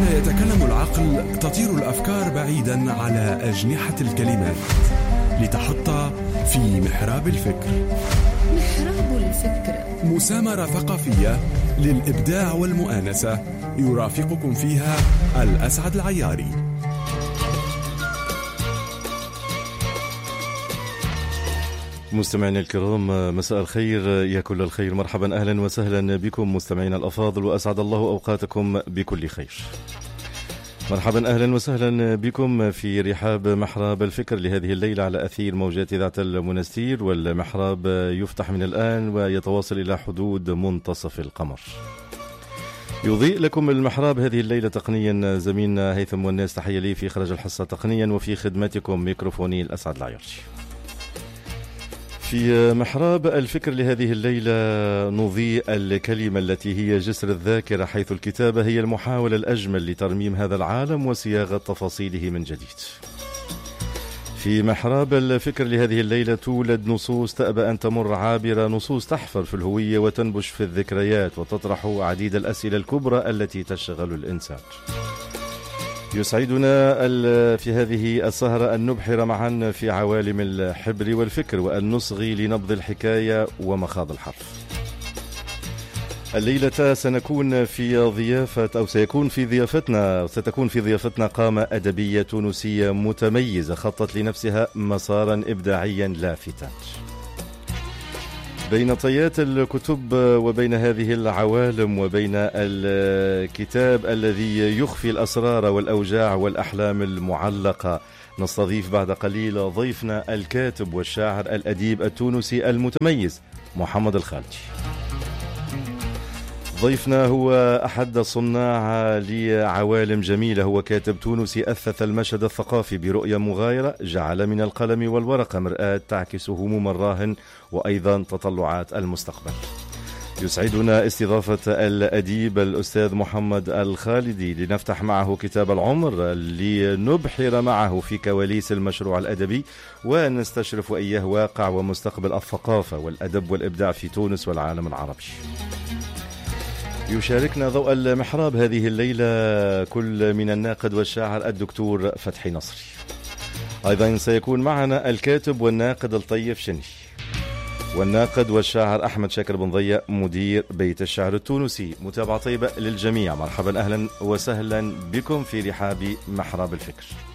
حين يتكلم العقل تطير الأفكار بعيدا على أجنحة الكلمات لتحط في محراب الفكر. محراب الفكر، مسامرة ثقافية للإبداع والمؤانسة، يرافقكم فيها الأسعد العياري. مستمعينا الكرام، مساء الخير، يا كل الخير، مرحبا، أهلا وسهلا بكم مستمعينا الأفاضل، وأسعد الله أوقاتكم بكل خير. مرحبا أهلا وسهلا بكم في رحاب محراب الفكر لهذه الليلة على أثير موجات إذاعة المنستير، والمحراب يفتح من الآن ويتواصل إلى حدود منتصف القمر. يضيء لكم المحراب هذه الليلة تقنيا زميلنا هيثم والناس، تحية لي في خرج الحصة تقنيا، وفي خدمتكم ميكروفوني الأسعد العياري. في محراب الفكر لهذه الليلة نضيء الكلمة التي هي جسر الذاكرة، حيث الكتابة هي المحاولة الأجمل لترميم هذا العالم وصياغة تفاصيله من جديد. في محراب الفكر لهذه الليلة تولد نصوص تأبى أن تمر عابرة، نصوص تحفر في الهوية وتنبش في الذكريات وتطرح عديد الأسئلة الكبرى التي تشغل الإنسان. يسعدنا في هذه السهرة أن نبحر معا في عوالم الحبر والفكر، وأن نصغي لنبض الحكاية ومخاض الحرف. الليلة سيكون في ضيافتنا قامة أدبية تونسية متميزة، خطت لنفسها مسارا إبداعيا لافتا. بين طيات الكتب وبين هذه العوالم وبين الكتاب الذي يخفي الأسرار والأوجاع والأحلام المعلقة، نستضيف بعد قليل ضيفنا الكاتب والشاعر الأديب التونسي المتميز محمد الخالدي. ضيفنا هو أحد الصناع لعوالم جميلة، هو كاتب تونسي أثث المشهد الثقافي برؤية مغايرة، جعل من القلم والورقة مرآة تعكس هموم الراهن وأيضا تطلعات المستقبل. يسعدنا استضافة الأديب الأستاذ محمد الخالدي لنفتح معه كتاب العمر، لنبحر معه في كواليس المشروع الأدبي ونستشرف وإياه واقع ومستقبل الثقافة والأدب والإبداع في تونس والعالم العربي. يشاركنا ضوء المحراب هذه الليلة كل من الناقد والشاعر الدكتور فتحي نصري. أيضا سيكون معنا الكاتب والناقد الطيف شني، والناقد والشاعر أحمد شاكر بن ضيا مدير بيت الشعر التونسي. متابعة طيبة للجميع، مرحبا أهلا وسهلا بكم في رحاب محراب الفكر.